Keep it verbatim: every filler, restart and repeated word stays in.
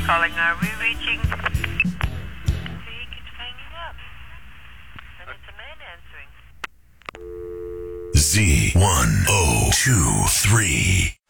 calling. Are we reaching? See, he keeps hanging up. And it's a man answering. Z one oh two three.